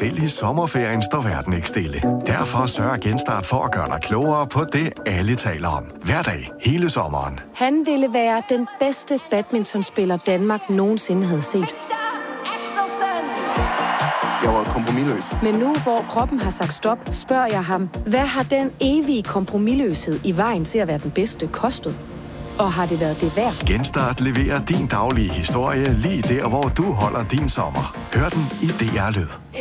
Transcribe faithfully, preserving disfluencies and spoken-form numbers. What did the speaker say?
selv i sommerferien står verden ikke stille. Derfor sørger Genstart for at gøre dig klogere på det, alle taler om. Hver dag, hele sommeren. Han ville være den bedste badmintonspiller, Danmark nogensinde havde set. Jeg var kompromisløs. Men nu, hvor kroppen har sagt stop, spørger jeg ham, hvad har den evige kompromisløshed i vejen til at være den bedste kostet? Og har det været det værd? Genstart leverer din daglige historie lige der, hvor du holder din sommer. Hør den i D R Lyd.